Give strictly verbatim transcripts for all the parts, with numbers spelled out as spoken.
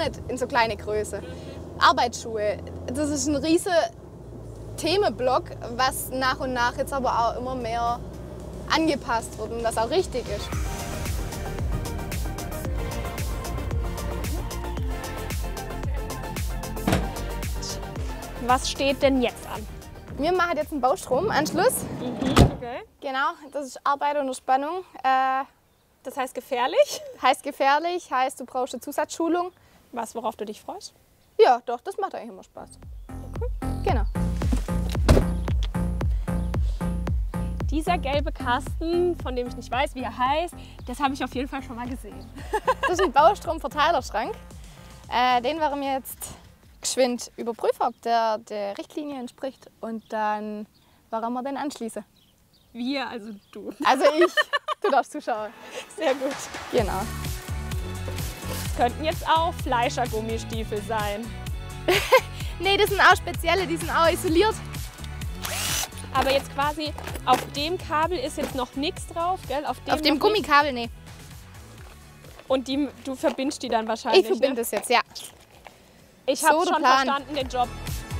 nicht in so kleine Größe. Arbeitsschuhe, das ist ein riesen Themenblock, was nach und nach jetzt aber auch immer mehr angepasst wird und das auch richtig ist. Was steht denn jetzt an? Wir machen jetzt einen Baustromanschluss. Mhm, okay. Genau, das ist Arbeit unter Spannung. Äh, Das heißt gefährlich? heißt gefährlich, heißt du brauchst eine Zusatzschulung. Was, worauf du dich freust? Ja, doch, das macht eigentlich immer Spaß. Cool. Genau. Dieser gelbe Kasten, von dem ich nicht weiß, wie er heißt, das habe ich auf jeden Fall schon mal gesehen. Das ist ein Baustromverteilerschrank. Äh, den werden wir jetzt geschwind überprüfen, ob der der Richtlinie entspricht. Und dann werden wir den anschließen. Wir, also du. Also ich, du darfst zuschauen. Sehr gut. Genau. Das könnten jetzt auch Fleischergummistiefel sein. Nee, das sind auch spezielle, die sind auch isoliert. Aber jetzt quasi auf dem Kabel ist jetzt noch nichts drauf, gell? Auf dem, Auf dem noch nicht. Gummikabel, nee. Und die, du verbindest die dann wahrscheinlich, Ich verbinde ne? das jetzt, ja. Ich So habe der schon Plan. verstanden, den Job.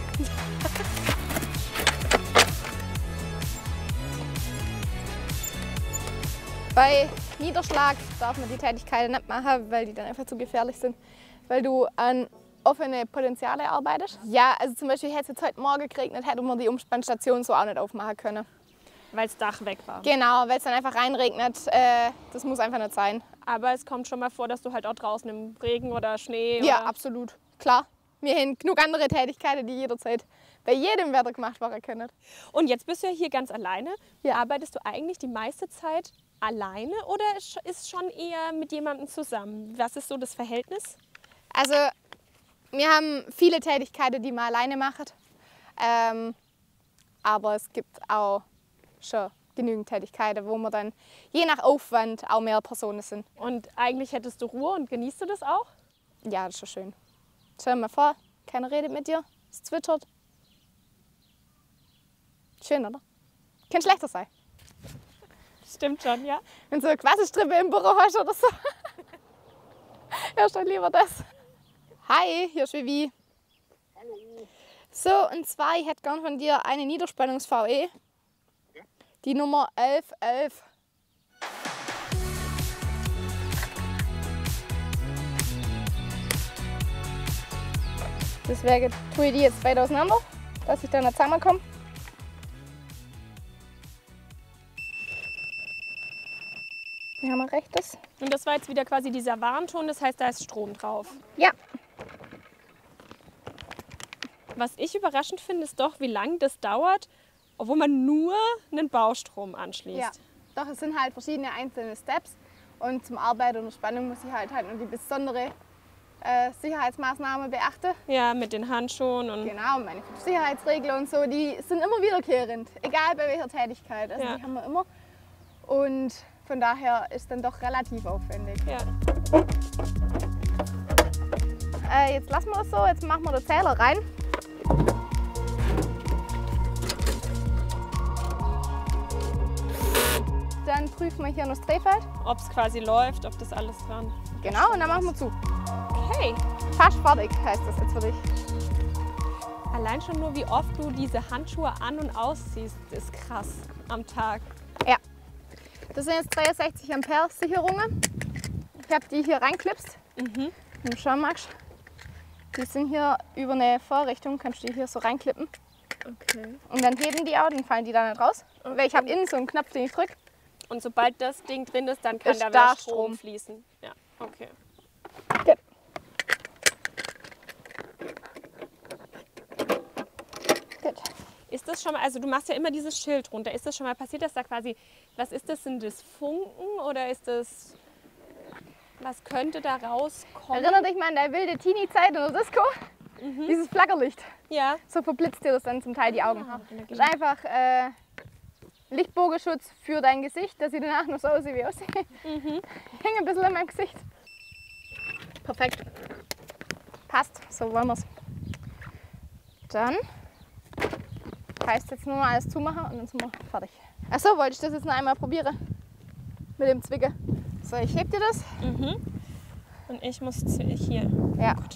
Bei Niederschlag darf man die Tätigkeiten nicht machen, weil die dann einfach zu gefährlich sind. Weil du an offene Potenziale arbeitest. Ja, also zum Beispiel hätte es jetzt heute Morgen geregnet, hätte man die Umspannstation so auch nicht aufmachen können. Weil das Dach weg war. Genau, weil es dann einfach reinregnet. Äh, das muss einfach nicht sein. Aber es kommt schon mal vor, dass du halt auch draußen im Regen oder Schnee Ja, oder absolut. Klar. Wir haben genug andere Tätigkeiten, die jederzeit bei jedem Wetter gemacht werden können. Und jetzt bist du ja hier ganz alleine. Ja. Arbeitest du eigentlich die meiste Zeit alleine oder ist schon eher mit jemandem zusammen? Was ist so das Verhältnis? Also, wir haben viele Tätigkeiten, die man alleine macht. Ähm, aber es gibt auch schon genügend Tätigkeiten, wo wir dann je nach Aufwand auch mehr Personen sind. Und eigentlich hättest du Ruhe und genießt du das auch? Ja, das ist schon schön. Stell dir mal vor, keiner redet mit dir, es zwitschert. Schön, oder? Kann schlechter sein. Stimmt schon, ja. Wenn du eine Quasselstrippe im Büro hast oder so. Hörst du lieber das. Hi, hier ist Vivi. Hallo. So, und zwar, ich hätte gern von dir eine Niederspannungs-V E. Ja. Die Nummer elf elf. Deswegen tue ich die jetzt beide auseinander, dass ich dann nicht zusammenkomme. Hier haben wir rechtes. Und das war jetzt wieder quasi dieser Warnton, das heißt, da ist Strom drauf. Ja. Was ich überraschend finde, ist doch, wie lange das dauert, obwohl man nur einen Baustrom anschließt. Ja, doch, es sind halt verschiedene einzelne Steps. Und zum Arbeiten unter Spannung muss ich halt, halt nur die besondere äh, Sicherheitsmaßnahmen beachten. Ja, mit den Handschuhen und Genau, meine Sicherheitsregeln und so, die sind immer wiederkehrend, egal bei welcher Tätigkeit. Also Ja. die haben wir immer. Und von daher ist dann doch relativ aufwendig. ja. Äh, jetzt lassen wir es so, jetzt machen wir den Zähler rein. Dann prüfen wir hier noch das Drehfeld. Ob es quasi läuft, ob das alles dran. Genau, und dann machen wir zu. Okay. Fast fertig heißt das jetzt für dich. Allein schon nur, wie oft du diese Handschuhe an- und ausziehst, ist krass am Tag. Ja. Das sind jetzt dreiundsechzig Ampere Sicherungen. Ich habe die hier reinklipst. Mhm. Wenn du schauen magst. Die sind hier über eine Vorrichtung, kannst du die hier so reinklippen. Okay. Und dann heben die auch, dann fallen die da nicht raus. Weil ich habe innen so einen Knopf, den ich drücke. Und sobald das Ding drin ist, dann kann Ist da da wieder Strom, Strom. fließen. Ja, okay. Gut. Gut. Ist das schon mal, also du machst ja immer dieses Schild runter. Ist das schon mal passiert, dass da quasi, was ist das, sind das Funken oder ist das, was könnte da rauskommen? Erinner dich mal an deine wilde Teenie-Zeit in der Disco. Mhm. Dieses Flackerlicht. Ja. So verblitzt dir das dann zum Teil die Augen. Ah, Das ist einfach äh, Lichtbogenschutz für dein Gesicht, dass sie danach noch so aussieht wie aussieht. Mhm. Hänge ein bisschen an meinem Gesicht. Perfekt. Passt, so wollen wir es. Dann heißt jetzt nur mal alles zumachen und dann sind wir fertig. Achso, wollte ich das jetzt noch einmal probieren? Mit dem Zwicken. So, ich heb dir das. Mhm. Und ich muss z- hier. Ja.